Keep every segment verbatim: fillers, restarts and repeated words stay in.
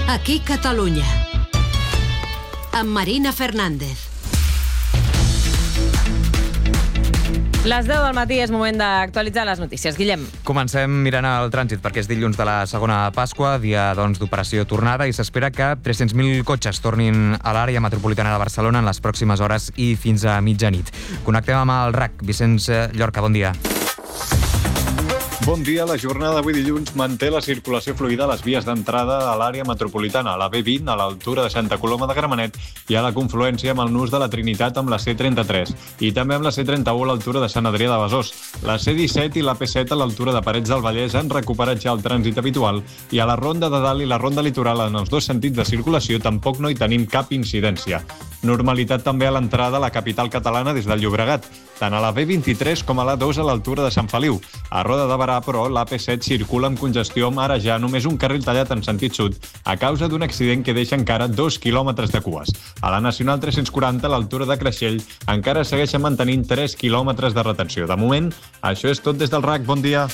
Aquí Catalunya, amb Marina Fernández. Les deu del matí és moment d'actualitzar les notícies. Guillem. Comencem mirant el trànsit, perquè és dilluns de la segona Pasqua, dia doncs d'operació tornada, i s'espera que tres-cents mil cotxes tornin a l'àrea metropolitana de Barcelona en les pròximes hores i fins a mitjanit. Connectem amb el R A C. Vicenç Llorca, bon dia. Bon dia. La jornada d'avui dilluns manté la circulació fluida a les vies d'entrada a l'àrea metropolitana, a la B vint, a l'altura de Santa Coloma de Gramenet, i a la confluència amb el nus de la Trinitat amb la C trenta-tres, i també amb la C trenta-u a l'altura de Sant Adrià de Besòs. La C disset i la P set a l'altura de Parets del Vallès han recuperat ja el trànsit habitual, i a la Ronda de Dalt i la Ronda Litoral en els dos sentits de circulació tampoc no hi tenim cap incidència. Normalitat també a l'entrada a la capital catalana des del Llobregat, tant a la B vint-i-tres com a la dos a l'altura de Sant Feliu. A Roda de Barà, però, l'A P set circula amb congestió amb ara ja només un carril tallat en sentit sud a causa d'un accident que deixa encara dos quilòmetres de cues. A la Nacional tres-cents quaranta, a l'altura de Creixell, encara segueixen mantenint tres quilòmetres de retenció. De moment, això és tot des del R A C. Bon dia.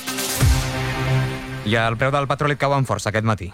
I el preu del petroli cau amb força aquest matí.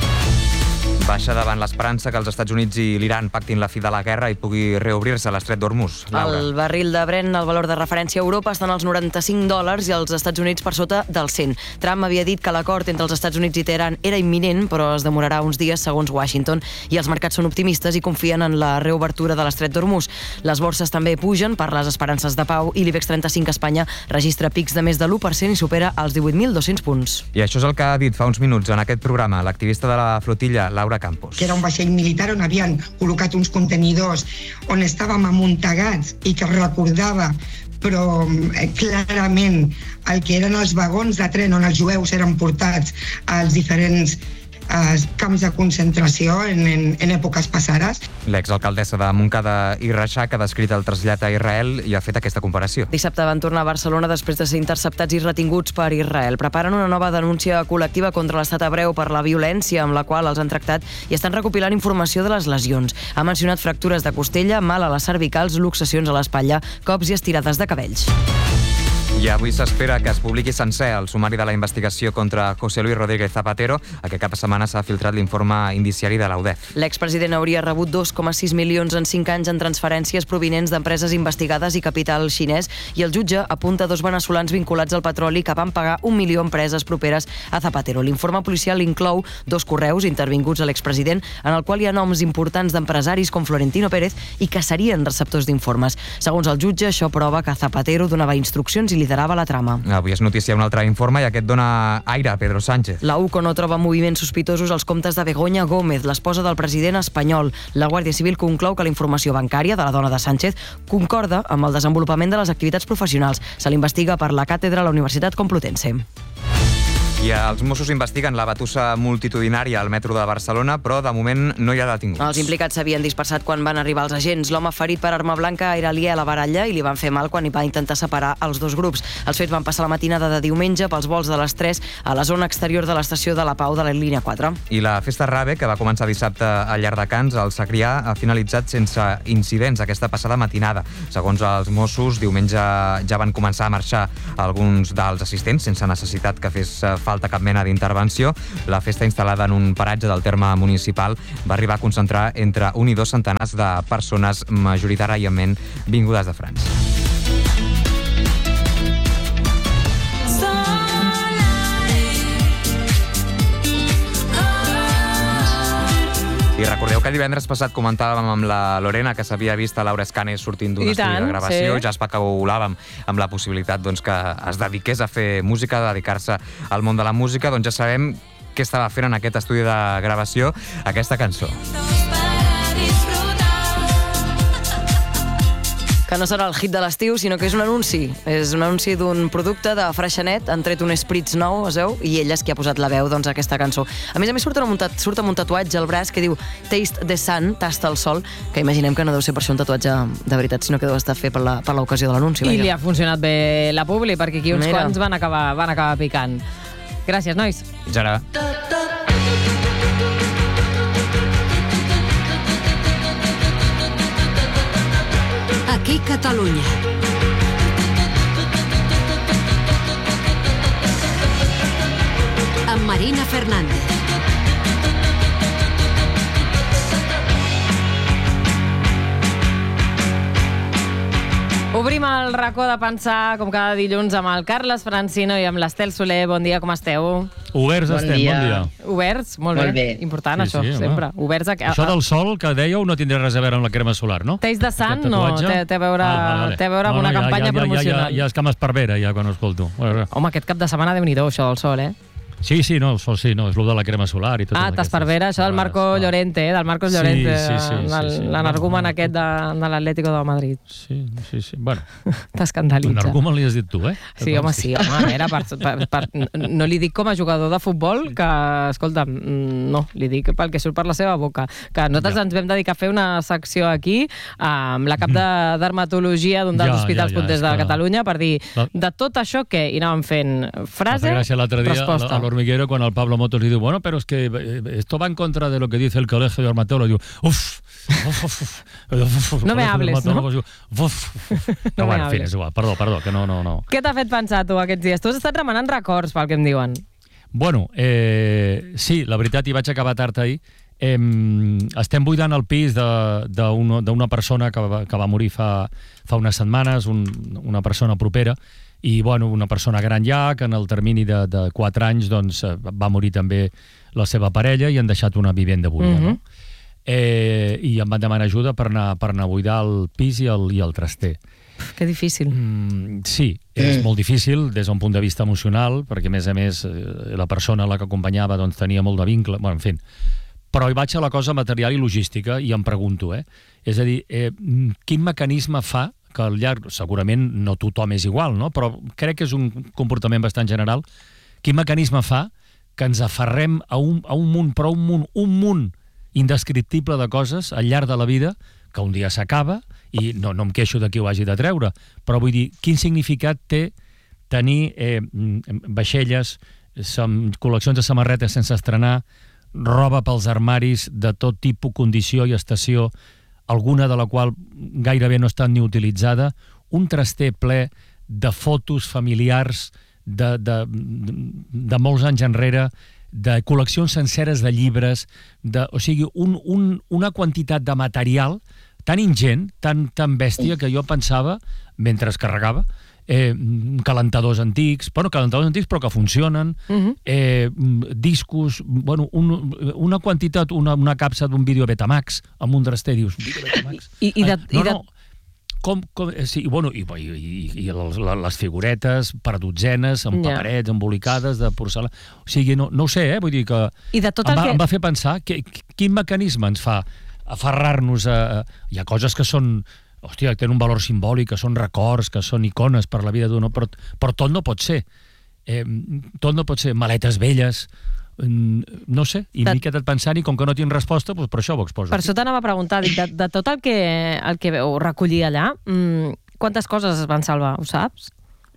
Baixa davant l'esperança que els Estats Units i l'Iran pactin la fi de la guerra i pugui reobrir-se l'estret d'Hormuz. Laura. El barril de Brent, el valor de referència a Europa, estan als noranta-cinc dòlars i els Estats Units per sota dels cent. Trump havia dit que l'acord entre els Estats Units i Teheran era imminent, però es demorarà uns dies segons Washington, i els mercats són optimistes i confien en la reobertura de l'estret d'Hormuz. Les borses també pugen per les esperances de pau i l'IBEX trenta-cinc a Espanya registra pics de més de l'u per cent i supera els divuit mil dos-cents punts. I això és el que ha dit fa uns minuts en aquest programa l'activista de la flotilla, Laura Campos. Que era un vaixell militar on havien col·locat uns contenidors on estàvem amuntegats i que recordava però eh, clarament el que eren els vagons de tren on els jueus eren portats als diferents eh, camps de concentració en, en, en èpoques passades. L'exalcaldessa de Montcada i Reixac ha descrit el trasllat a Israel i ha fet aquesta comparació. Dissabte van tornar a Barcelona després de ser interceptats i retinguts per Israel. Preparen una nova denúncia col·lectiva contra l'estat hebreu per la violència amb la qual els han tractat i estan recopilant informació de les lesions. Ha mencionat fractures de costella, mal a les cervicals, luxacions a l'espatlla, cops i estirades de cabells. I avui s'espera que es publiqui sencer el sumari de la investigació contra José Luis Rodríguez Zapatero. Aquest cap de setmana s'ha filtrat l'informe indiciari de l'A U D E F. L'expresident hauria rebut dos coma sis milions en cinc anys en transferències provinents d'empreses investigades i capital xinès, i el jutge apunta dos veneçolans vinculats al petroli que van pagar un milió a empreses properes a Zapatero. L'informe policial inclou dos correus intervinguts a l'expresident en el qual hi ha noms importants d'empresaris com Florentino Pérez i que serien receptors d'informes. Segons el jutge, això prova que Zapatero donava instruccions i liderava la trama. Avui es noticia un altre informe i aquest dona aire a Pedro Sánchez. La U C O no troba moviments sospitosos als comptes de Begoña Gómez, l'esposa del president espanyol. La Guàrdia Civil conclou que la informació bancària de la dona de Sánchez concorda amb el desenvolupament de les activitats professionals. Se l'investiga per la càtedra a la Universitat Complutense. I els Mossos investiguen la batussa multitudinària al metro de Barcelona, però de moment no hi ha detinguts. Els implicats s'havien dispersat quan van arribar els agents. L'home ferit per arma blanca era aliè a la baralla i li van fer mal quan hi va intentar separar els dos grups. Els fets van passar la matinada de diumenge pels vols de les tres a la zona exterior de l'estació de la Pau de la línia quatre. I la festa Rave, que va començar dissabte a Llardecans, al Segrià, ha finalitzat sense incidents aquesta passada matinada. Segons els Mossos, diumenge ja van començar a marxar alguns dels assistents sense necessitat que fes falta cap mena d'intervenció. La festa, instal·lada en un paratge del terme municipal, va arribar a concentrar entre un i dos centenars de persones, majoritàriament vingudes de França. I recordeu que divendres passat comentàvem amb la Lorena que s'havia vist a Laura Escanes sortint d'un estudi de gravació, sí. Ja especulàvem amb la possibilitat doncs, que es dediqués a fer música, a dedicar-se al món de la música. Doncs ja sabem què estava fent en aquest estudi de gravació, aquesta cançó. Que no serà el hit de l'estiu, sinó que és un anunci. És un anunci d'un producte de Freixenet, han tret un spritz nou, es veu, i ella és qui ha posat la veu doncs, a aquesta cançó. A més a més, surt amb, un tat, surt amb un tatuatge al braç que diu Taste the Sun, tasta el sol, que imaginem que no deu ser per això un tatuatge de veritat, sinó que deu estar fet per la, per l'ocasió de l'anunci. I li ha funcionat bé la publi, perquè aquí uns Mira. quants van acabar, van acabar picant. Gràcies, nois. Fins ara. Aquí Catalunya. Amb Marina Fernández. racó de pensar, com cada dilluns, amb el Carles Francino i amb l'Estel Soler. Bon dia, com esteu? Oberts bon estem, dia. bon dia. Oberts? Molt, Molt bé. bé. Important, Sí, això, sí, home. sempre. Oberts a... Això del sol que dèieu no tindrà res a veure amb la crema solar, no? Teis de sant, Aquest no. tatuatge? Té, té a veure, Ah, vale. té a veure amb No, no, una ja, campanya ja, ja, promocional. Ja, ja, ja escames per vera, ja, quan ho escolto. Home, aquest cap de setmana, Déu-n'hi-do, això del sol, eh? Sí, sí, no, el sol sí, no, és el de la crema solar i tot. Ah, t'esparvera, això del Marco Llorente, eh? Del Marcos Llorente, Sí, sí, sí, del- sí, sí. l'energumen Bueno, aquest de, de l'Atlético de Madrid. Sí, sí, sí. Bueno, T'escandalitza. l'energumen li has dit tu, eh? Sí, home, sí, home, a veure, per, per, per, no li dic com a jugador de futbol que, escolta, no, li dic pel que surt per la seva boca. Que nosaltres Ja. ens vam dedicar a fer una secció aquí amb la cap de dermatologia d'un dels Ja, hospitals ja, ja, punters és de que- Catalunya per dir, La- de tot això què? I anàvem fent frase, Hace gracia l'altre dia resposta. a l'Hormiguero quan el Pablo Motos li diu, bueno, pero es que eh, esto va en contra de lo que dice el colegio de dermatólogos. Diu, uf, uf, uf, uf, No me hables, no? Diu, uf, uf. No No, me bueno, en fi, hables. és igual, perdó, perdó, que no, no, no. Què t'ha fet pensar tu aquests dies? Tu has estat remenant records pel que em diuen. Bueno, eh, sí, la veritat, hi vaig acabar tard ahir. Eh, estem buidant el pis de- d'una d'una persona que va, que va morir fa, fa unes setmanes, un, una persona propera, i bueno, una persona gran ja, que en el termini de, de quatre anys doncs, eh, va morir també la seva parella i han deixat una vivenda buida. Mhm. no? eh, I em van demanar ajuda per anar, per anar a buidar el pis i el, i el traster. Que difícil. Mm, sí, és molt difícil des d'un punt de vista emocional, perquè a més a més eh, la persona a la que acompanyava doncs, tenia molt de vincle, bueno, en fi. Però hi vaig a la cosa material i logística i em pregunto, eh? És a dir, eh, quin mecanisme fa que al llarg, segurament no tothom és igual, no? Però crec que és un comportament bastant general, quin mecanisme fa que ens aferrem a un, a un munt, però un munt, un munt indescriptible de coses al llarg de la vida, que un dia s'acaba, i no, no em queixo de qui ho hagi de treure, però vull dir, quin significat té tenir eh, vaixelles, sam, col·leccions de samarretes sense estrenar, roba pels armaris de tot tipus, condició i estació, alguna de la qual gairebé no està ni utilitzada, un traster ple de fotos familiars de, de, de molts anys enrere, de col·leccions senceres de llibres, de, o sigui, un, un, una quantitat de material tan ingent, tan, tan bèstia, que jo pensava, mentre es carregava, eh, calentadors antics, bueno, calentadors antics però que funcionen, Mhm. eh, discos, bueno, un, una quantitat, una, una capsa d'un vídeo Betamax amb un traster, dius, vídeo Betamax? I- i de- Ai, i no, de- no, com, com, eh, sí, bueno, i, i, i, i les, les figuretes per dotzenes, amb Ja. paperets, embolicades de porcellana, o sigui, no, no ho sé, eh, vull dir que I de tot em el va, que... em va fer pensar que, quin mecanisme ens fa aferrar-nos a... Hi ha coses que són, hòstia, que tenen un valor simbòlic, que són records, que són icones per la vida d'un, però, però tot no pot ser. Eh, tot no pot ser. Maletes velles, mm, no sé, i De- m'he quedat pensant, i com que no tinc resposta, doncs per això ho exposo. Per això t'anava a preguntar, dic, de, de tot el que, el que veu recollir allà, mmm, quantes coses es van salvar, ho saps?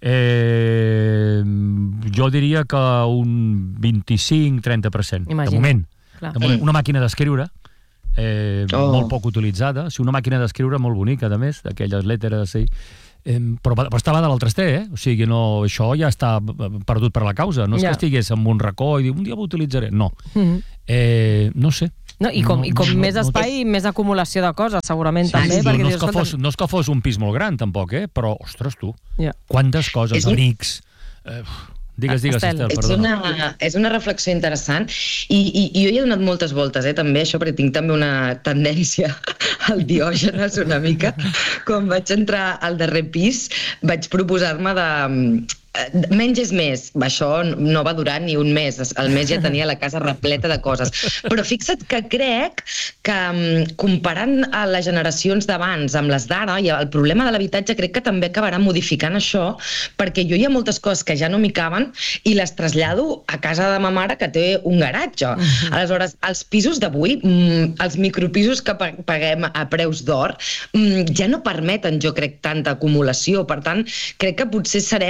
Eh, jo diria que un vint-i-cinc trenta per cent, de Imagina't. moment. Clar. De moment. Una màquina d'escriure, eh, Oh. molt poc utilitzada, o sigui, una màquina d'escriure molt bonica, a més, d'aquelles lèteres, sí. Eh, però, però estava de l'altre traster, eh? O sigui, no, això ja està perdut per la causa. No és Ja. que estigués en un racó i dir, un dia ho utilitzaré. No. Mhm. Eh, no sé. No, I com, No, i com no, més no- espai, més acumulació de coses, segurament, Sí, també. sí, perquè no, dius, és que escolta, fos, no és que fos un pis molt gran, tampoc, eh? Però, ostres, tu, Ja. quantes coses, És un- amics... Eh, digues, digues, Estel. Estel, És perdona. una, és una reflexió interessant i, i, i jo hi he donat moltes voltes, eh, també, això, perquè tinc també una tendència al Diògenes una mica. Quan vaig entrar al darrer pis vaig proposar-me de... menys és més, això no va durar ni un mes, al mes ja tenia la casa repleta de coses, però fixa't que crec que comparant a les generacions d'abans amb les d'ara, i el problema de l'habitatge crec que també acabarà modificant això, perquè jo hi ha moltes coses que ja no m'hi caben i les trasllado a casa de ma mare, que té un garatge. Uh-huh. Aleshores, els pisos d'avui, els micropisos que paguem a preus d'or, ja no permeten, jo crec, tanta acumulació. Per tant, crec que potser serem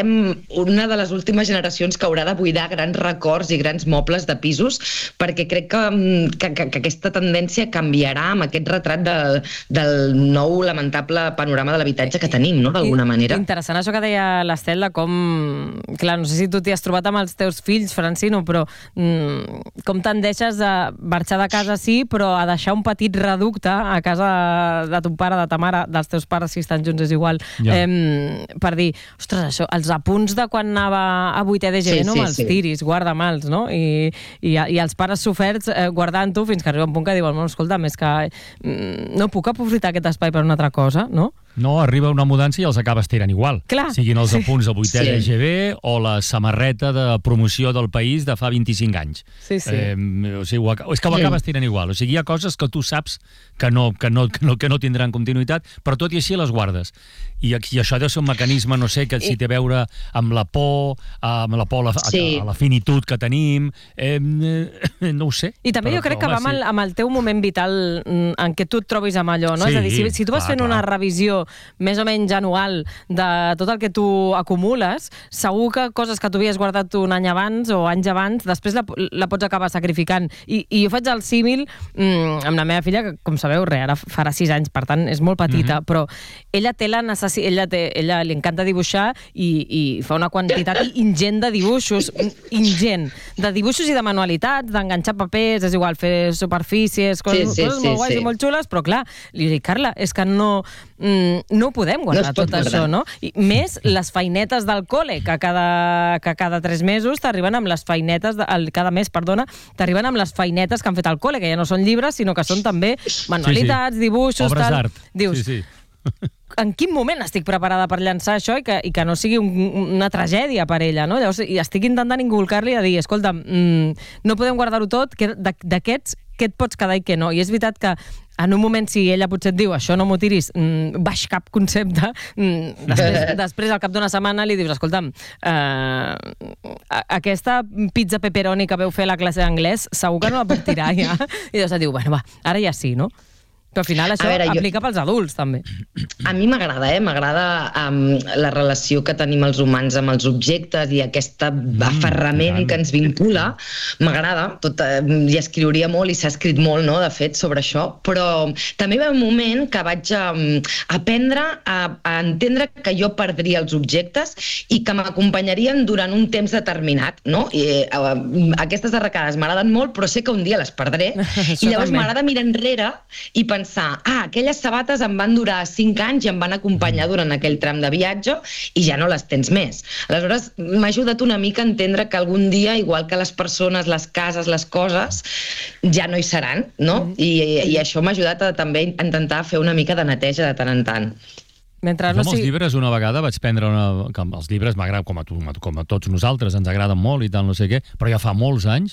una de les últimes generacions que haurà de buidar grans records i grans mobles de pisos, perquè crec que, que, que, que aquesta tendència canviarà amb aquest retrat de, del nou lamentable panorama de l'habitatge que tenim, no?, d'alguna manera. Interessant això que deia l'Estel, de com... Clar, no sé si tu t'hi has trobat amb els teus fills, Francino, però mmm, com tendeixes a marxar de casa, sí, però a deixar un petit reducte a casa de ton pare, de ta mare, dels teus pares, si estan junts és igual, ja. eh, per dir, ostres, això, els apunts de quan anava a vuitè de G B, sí, no sí, me'ls sí. tiris, guarda mals, no? I, i, i els pares soferts eh, guardant-ho fins que arriba un punt que diuen, bueno, escolta, més que mm, no puc aprofitar aquest espai per una altra cosa, no? No, arriba una mudança i els acabes tirant igual. Clar, siguin els sí. apunts de vuitè de G B o la samarreta de promoció del país de fa vint-i-cinc anys. Sí, sí. Eh, o sigui, ho, és que ho acabes tirant igual. O sigui, hi ha coses que tu saps que no, que no, que no, que no tindran continuïtat, però tot i així les guardes. I, i això deu ser un mecanisme, no sé, que si té a veure amb la por, amb la por a la, sí. a la finitud que tenim, eh, no ho sé. I també però, jo crec que home, va amb el, amb el teu moment vital en què tu et trobis amb allò, no? Sí, és a dir, si, si tu vas clar, fent clar. una revisió més o menys anual de tot el que tu acumules, segur que coses que tu havies guardat un any abans o anys abans, després la, la pots acabar sacrificant. I, i jo faig el símil mmm, amb la meva filla, que com sabeu, re, ara farà sis anys, per tant és molt petita, mm-hmm. però ella té la necessitat, ella, té, ella li encanta dibuixar i, i fa una quantitat ingent de dibuixos, ingent, de dibuixos i de manualitats, d'enganxar papers, és igual, fer superfícies, coses, sí, sí, coses molt sí, guais sí. i molt xules, però clar, li dic, Carla, és que no, no podem guardar no tot guardar. això, no? I més les feinetes del col·le, que cada, que cada tres mesos t'arriben amb les feinetes, de, cada mes, perdona, t'arriben amb les feinetes que han fet al col·le, que ja no són llibres, sinó que són també manualitats, sí, sí. dibuixos, obres tal. d'art. Dius, sí, sí. en quin moment estic preparada per llançar això i que, i que no sigui un, una tragèdia per ella, no? Llavors, i estic intentant inculcar-li a dir, escolta, mmm, no podem guardar-ho tot, que d'aquests, què et pots quedar i què no? I és veritat que en un moment, si ella potser et diu això no m'ho tiris, mmm, baix cap concepte, mmm, després, després, al cap d'una setmana, li dius, escolta'm, eh, aquesta pizza pepperoni que veu fer a la classe d'anglès, segur que no la puc tirar ja. I llavors diu, bueno, va, ara ja sí, no? Però al final això veure, aplica jo... pels adults, també. A mi m'agrada, eh? M'agrada um, la relació que tenim els humans amb els objectes i aquest aferrament mm, que ens vincula. M'agrada, tot, eh, i escriuria molt i s'ha escrit molt, no?, de fet, sobre això, però també va un moment que vaig um, aprendre a, a entendre que jo perdria els objectes i que m'acompanyarien durant un temps determinat, no? I, uh, aquestes arracades m'agraden molt, però sé que un dia les perdré i llavors m'agrada mirar enrere i pensar pensar, ah, aquelles sabates em van durar cinc anys i em van acompanyar durant aquell tram de viatge i ja no les tens més. Aleshores, m'ha ajudat una mica a entendre que algun dia, igual que les persones, les cases, les coses, ja no hi seran, no? I, i això m'ha ajudat a també intentar fer una mica de neteja de tant en tant. Mentre jo no amb els sigui... llibres una vegada vaig prendre una... que els llibres m'agraden, com, a tu, com a tots nosaltres, ens agraden molt i tal, no sé què, però ja fa molts anys,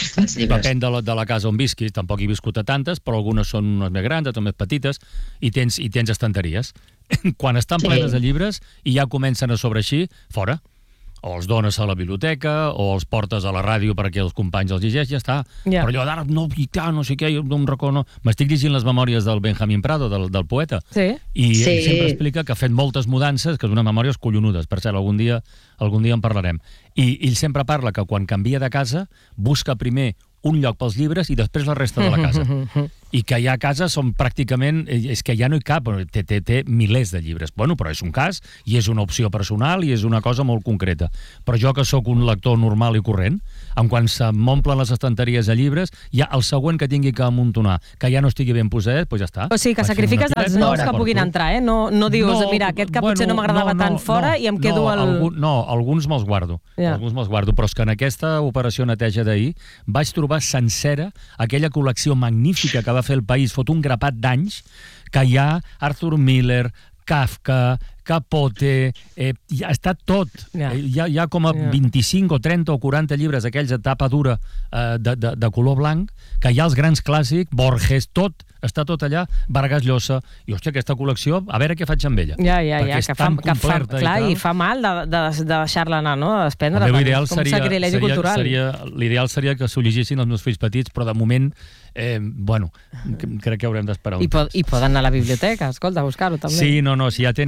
depèn de la, de la casa on visquis, tampoc he viscut a tantes, però algunes són unes més grans, altres més petites, i tens, i tens estanteries. Quan estan plenes de llibres i ja comencen a sobreeixir, fora. O els dones a la biblioteca, o els portes a la ràdio perquè els companys els llegeix, ja està. Yeah. Però allò d'ara, no, i clar, no sé què, no em recordo... M'estic llegint les memòries del Benjamín Prado, del, del poeta, sí. i sí. sempre explica que ha fet moltes mudances, que és unes memòries collonudes. Per cert, algun dia, algun dia en parlarem. I ell sempre parla que quan canvia de casa, busca primer un lloc pels llibres i després la resta de la casa. I que hi ha cases on pràcticament, és que ja no hi cap, té, té, té milers de llibres. Bueno, però és un cas, i és una opció personal, i és una cosa molt concreta. Però jo, que sóc un lector normal i corrent, en quan se m'omplen les estanteries de llibres, ja el següent que tingui que amuntonar, que ja no estigui ben posadet, doncs ja està. O sigui, que Vaig sacrifiques els nous que puguin entrar, eh? No, no dius, no, mira, aquest que bueno, potser no m'agradava no, no, tant fora no, i em quedo no, al... Algun, no, alguns me'ls guardo. Yeah. Alguns me'ls guardo, però és que en aquesta operació neteja d'ahir vaig trobar sencera aquella col·lecció magnífica que va fer el País, fot un grapat d'anys, que hi ha Arthur Miller, Kafka, Capote, eh, ja està tot. Yeah. Eh, hi, ha, hi ha com a yeah. vint-i-cinc o trenta o quaranta llibres aquells de tapa dura eh, de, de, de color blanc, que hi ha els grans clàssics, Borges, tot, està tot allà, Vargas Llosa, i hòstia, aquesta col·lecció, a veure què faig amb ella. Ja, ja, ja, que fa, que fa, clar, i, i fa mal de, de, de deixar-la anar, no? De desprendre, el meu ideal com seria, sacrilegi seria, cultural. Seria, l'ideal seria que s'ho llegissin els meus fills petits, però de moment, eh, bueno, crec que haurem d'esperar un I, po I poden anar a la biblioteca, escolta, a buscar-ho també. Sí, no, no, si ja tenen edat de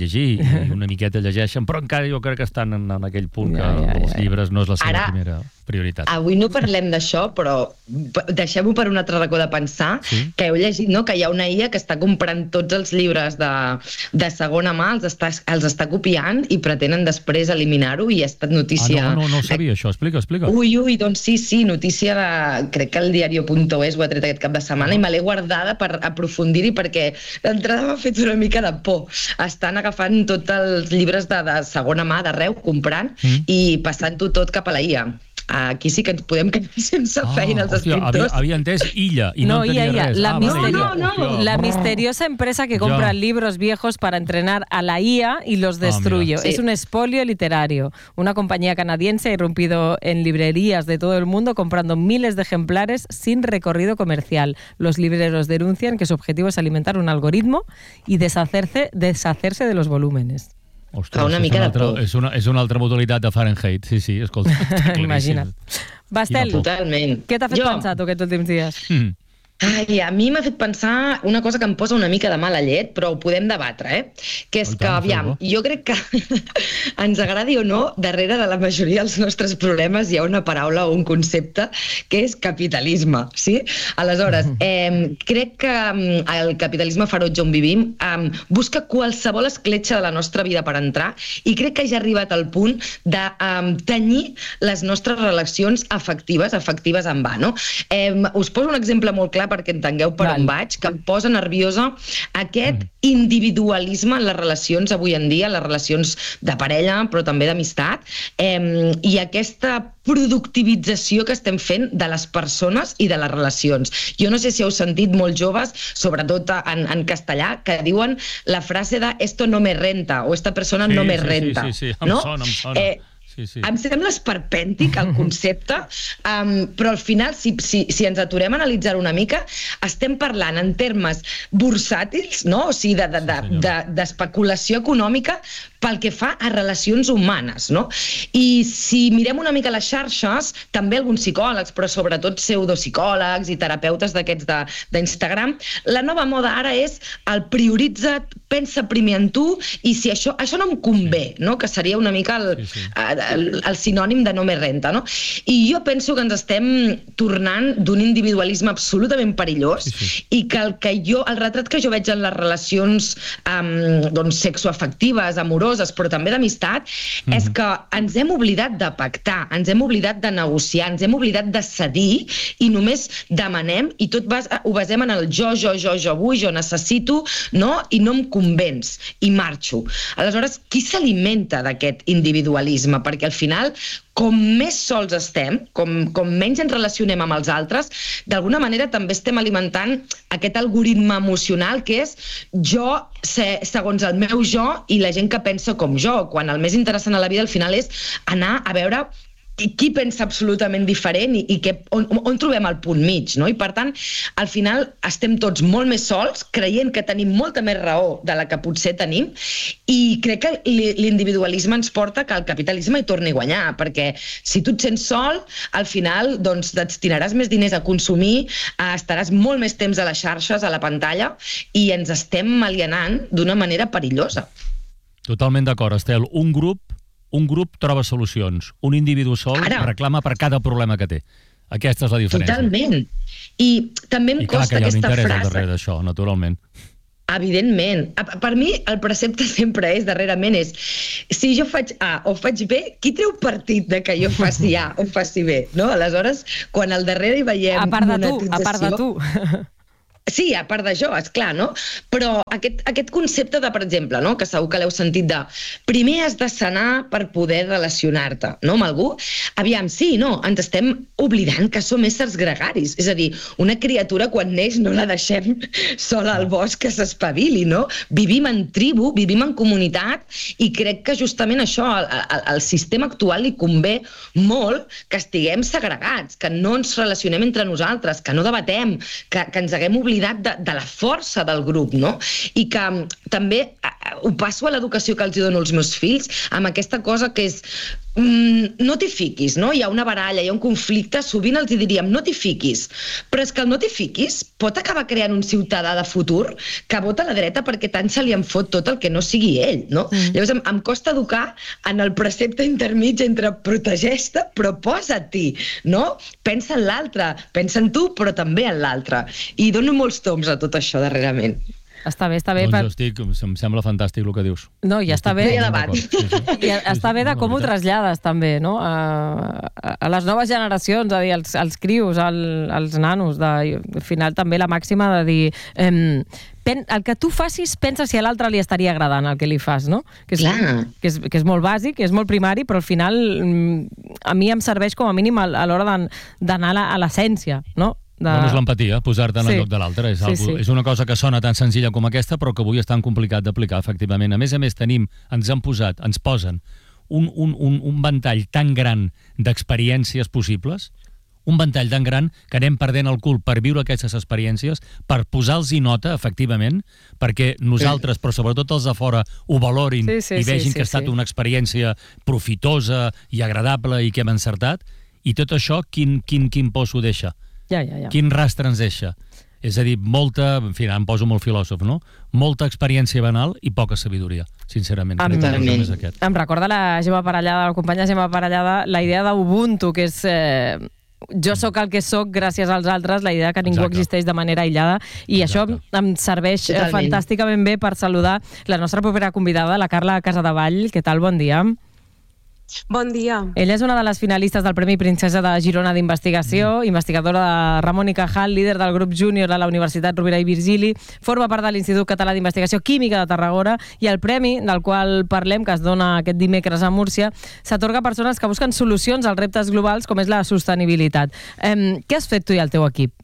llegir, i una miqueta llegeixen, però encara jo crec que estan en, en aquell punt que ja, ja, ja. els llibres no és la seva Ara, primera prioritat. Avui no parlem d'això, però deixem-ho per un altre racó de pensar, sí? que heu llegit, no?, que hi ha una I A que està comprant tots els llibres de, de segona mà, els està, els està copiant i pretenen després eliminar-ho, i ha estat notícia... Ah, no, no, no sabia això, explica, explica. Ui, ui, doncs sí, sí, notícia de... crec que el diario punto es ho ha tret aquest cap de setmana, ah. i me l'he guardada per aprofundir-hi, perquè d'entrada m'ha fet una mica de por. Estan agafant tots els llibres de, de segona mà d'arreu, comprant, mm. i passant-ho tot cap a la I A. Aquí sí que ens podem quedar sense ah, feina els hòstia, escriptors. Havia, havia entès Illa i no, no entenia ella, res. La, ah, misterio... no, no, no. la misteriosa empresa que compra ya. libros viejos para entrenar a la I A y los destruye. Ah, sí. Es un expolio literario. Una compañía canadiense ha irrumpido en librerías de todo el mundo comprando miles de ejemplares sin recorrido comercial. Los libreros denuncian que su objetivo es alimentar un algoritmo y deshacerse, deshacerse de los volúmenes. Ostres, una mica és, una altra, és, una, és una altra modalitat de Fahrenheit. Sí, sí, escolta. Imagina't. Bastel, totalment. Què t'ha fet jo... pensar tu aquests últims dies? Mm. Ai, a mi m'ha fet pensar una cosa que em posa una mica de mala llet, però ho podem debatre, eh? Que és que, aviam, jo crec que ens agradi o no, darrere de la majoria dels nostres problemes hi ha una paraula o un concepte que és capitalisme, sí? Aleshores, eh, crec que el capitalisme ferotge on vivim eh, busca qualsevol escletxa de la nostra vida per entrar, i crec que ja ha arribat al punt de eh, tenyir les nostres relacions afectives, afectives en va, no? Eh, us poso un exemple molt clar perquè entengueu per Val. on vaig, que em posa nerviosa aquest individualisme en les relacions avui en dia, les relacions de parella, però també d'amistat, eh, i aquesta productivització que estem fent de les persones i de les relacions. Jo no sé si heu sentit molt joves, sobretot en, en castellà, que diuen la frase de esto no me renta, o esta persona sí, no me sí, renta. Sí, sí, sí, em no? sona, em sona. Eh, Sí, sí. Em sembla esperpèntic el concepte, um, però al final, si, si, si ens aturem a analitzar una mica, estem parlant en termes bursàtils, no? O sigui, d'especulació de, de, de, econòmica pel que fa a relacions humanes, no? I si mirem una mica les xarxes, també alguns psicòlegs, però sobretot pseudopsicòlegs i terapeutes d'aquests d'Instagram, la nova moda ara és el prioritza't, pensa primer en tu, i si això, això no em convé, no? Que seria una mica el, sí, sí. el, el sinònim de no me renta, no? I jo penso que ens estem tornant d'un individualisme absolutament perillós, sí, sí. i que el, que jo, el retrat que jo veig en les relacions um, doncs, sexoafectives, amoroses, però també d'amistat, mm-hmm. és que ens hem oblidat de pactar, ens hem oblidat de negociar, ens hem oblidat de cedir, i només demanem, i tot bas, ho basem en el jo, jo, jo, jo vull, jo necessito, no? I no em convenç, i marxo. Aleshores, qui s'alimenta d'aquest individualisme? Perquè al final, com més sols estem, com, com menys ens relacionem amb els altres, d'alguna manera també estem alimentant aquest algoritme emocional que és jo segons el meu jo i la gent que pensa com jo, quan el més interessant a la vida al final és anar a veure qui pensa absolutament diferent i, i que, on, on trobem el punt mig, no? I per tant, al final estem tots molt més sols, creient que tenim molta més raó de la que potser tenim, i crec que l'individualisme ens porta que el capitalisme hi torni a guanyar, perquè si tu et sents sol, al final doncs, destinaràs més diners a consumir, estaràs molt més temps a les xarxes, a la pantalla, i ens estem alienant d'una manera perillosa. Totalment d'acord, Estel. Un grup Un grup troba solucions. Un individu sol Ara. reclama per cada problema que té. Aquesta és la diferència. Totalment. I també em I clar, costa aquesta frase. I clar que hi ha un interès al darrere d'això, naturalment. Evidentment. Per mi, el precepte sempre és, darrerament, és si jo faig A o faig B, qui treu partit de que jo faci A o faci B? No? Aleshores, quan al darrere hi veiem a part de monetització... tu, a part de tu. Sí, a part d'això, esclar, no? Però aquest, aquest concepte de, per exemple, no? Que segur que l'heu sentit de primer has de sanar per poder relacionar-te, no? Amb algú. Aviam, sí, no, ens estem oblidant que som éssers gregaris. És a dir, una criatura quan neix no la deixem sola al bosc que s'espavili, no? Vivim en tribu, vivim en comunitat, i crec que justament això al, al, al sistema actual li convé molt que estiguem segregats, que no ens relacionem entre nosaltres, que no debatem, que, que ens haguem oblidat De, de la força del grup, no? I que um, també uh, ho passo a l'educació que els dono als meus fills amb aquesta cosa que és mm, no t'hi fiquis, no? Hi ha una baralla, hi ha un conflicte, sovint els diríem no t'hi fiquis, però és que el no t'hi fiquis pot acabar creant un ciutadà de futur que vota a la dreta perquè tant se li en fot tot el que no sigui ell, no? Mm. Llavors em, em costa educar en el precepte intermig entre protegeix-te però posa-t'hi, no? Pensa en l'altre, pensa en tu però també en l'altre, i dono molts toms a tot això darrerament. Està bé, està bé. Doncs per... jo estic, em sembla fantàstic el que dius. No, i està bé. No I està bé de com ho trasllades, també, no? A, a les noves generacions, a dir, als, als crios, al, als nanos, de, al final també la màxima de dir... Eh, pen, el que tu facis, pensa si a l'altre li estaria agradant el que li fas, no? Que és, que és, que és molt bàsic, que és molt primari, però al final a mi em serveix com a mínim a, a l'hora d'anar a l'essència, no? De... Bueno, és l'empatia, posar-te en el sí. lloc de l'altre. És, sí, sí. és una cosa que sona tan senzilla com aquesta, però que avui és tan complicat d'aplicar, efectivament. A més a més, tenim, ens han posat, ens posen un, un, un, un ventall tan gran d'experiències possibles, un ventall tan gran que anem perdent el cul per viure aquestes experiències, per posar-los-hi nota, efectivament, perquè nosaltres, però sobretot els de fora, ho valorin sí, sí, i vegin sí, sí, que ha estat sí. una experiència profitosa i agradable i que hem encertat, i tot això, quin, quin, quin pols ho deixa? Ja, ja, ja. Quin rastre ens deixa? És a dir, molta, en fi, em poso molt filòsof, no? Molta experiència banal i poca sabidoria, sincerament. Em, aquest. em recorda la Gemma Parellada, la companya Gemma Parellada, la idea d'Ubuntu, que és... Eh, jo sóc el que sóc gràcies als altres, la idea que ningú Exacte. existeix de manera aïllada, i Exacte. això em serveix Totalment. fantàsticament bé per saludar la nostra propera convidada, la Carla Casadevall. Què tal? Bon dia. Bon dia. Ella és una de les finalistes del Premi Princesa de Girona d'Investigació, mm. investigadora de Ramon i Cajal, líder del grup júnior a la Universitat Rovira i Virgili, forma part de l'Institut Català d'Investigació Química de Tarragona, i el premi del qual parlem, que es dona aquest dimecres a Múrcia, s'atorga a persones que busquen solucions als reptes globals com és la sostenibilitat. Eh, què has fet tu i el teu equip?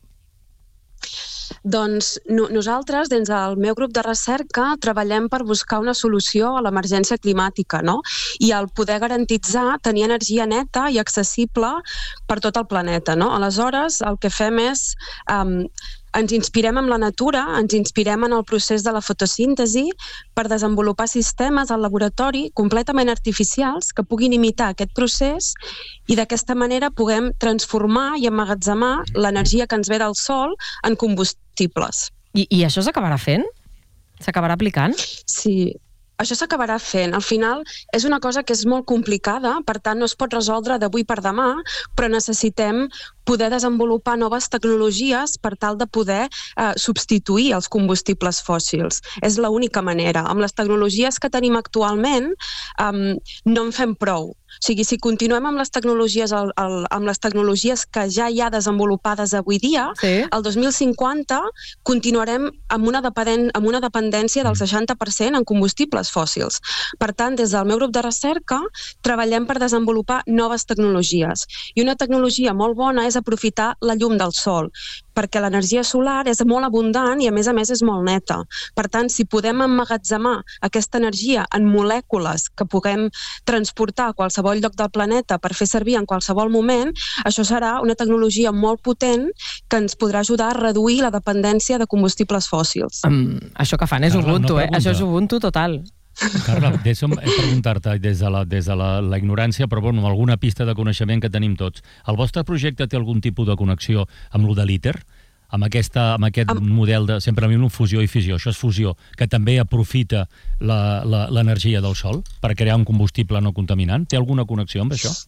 Doncs no, nosaltres, dins del meu grup de recerca, treballem per buscar una solució a l'emergència climàtica, no? I el poder garantitzar tenir energia neta i accessible per tot el planeta, no? Aleshores, el que fem és... Um, ens inspirem en la natura, ens inspirem en el procés de la fotosíntesi per desenvolupar sistemes al laboratori completament artificials que puguin imitar aquest procés, i d'aquesta manera puguem transformar i emmagatzemar l'energia que ens ve del sol en combustibles. I, i això s'acabarà fent? S'acabarà aplicant? Sí, això s'acabarà fent. Al final és una cosa que és molt complicada, per tant no es pot resoldre d'avui per demà, però necessitem poder desenvolupar noves tecnologies per tal de poder eh, substituir els combustibles fòssils. És l'única manera. Amb les tecnologies que tenim actualment um, no en fem prou. O sigui, si continuem amb les tecnologies, el, el, amb les tecnologies que ja hi ha desenvolupades avui dia, sí. el dos mil cinquanta continuarem amb una, dependent, amb una dependència del seixanta per cent en combustibles fòssils. Per tant, des del meu grup de recerca treballem per desenvolupar noves tecnologies. I una tecnologia molt bona és aprofitar la llum del sol, perquè l'energia solar és molt abundant i a més a més és molt neta. Per tant, si podem emmagatzemar aquesta energia en molècules que puguem transportar a qualsevol lloc del planeta per fer servir en qualsevol moment, això serà una tecnologia molt potent que ens podrà ajudar a reduir la dependència de combustibles fòssils. Um, això que fan és Carla, Ubuntu, no eh? Això és Ubuntu total. Carla, deixa'm preguntar-te des de, la, des de la, la ignorància, però bueno, amb alguna pista de coneixement que tenim tots. El vostre projecte té algun tipus de connexió amb lo de l'ITER? Amb, aquesta, amb aquest amb... model de... Sempre a mi una fusió i fissió, això és fusió, que també aprofita l'energia del sol per crear un combustible no contaminant. Té alguna connexió amb això?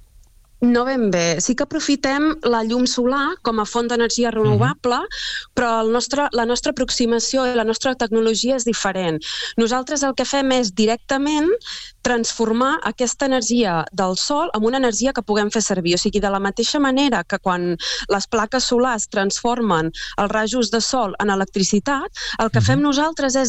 No ben bé. Sí que aprofitem la llum solar com a font d'energia renovable, mm-hmm. però el nostre, la nostra aproximació i la nostra tecnologia és diferent. Nosaltres el que fem és directament transformar aquesta energia del sol en una energia que puguem fer servir. O sigui, de la mateixa manera que quan les plaques solars transformen els rajos de sol en electricitat, el que mm-hmm. fem nosaltres és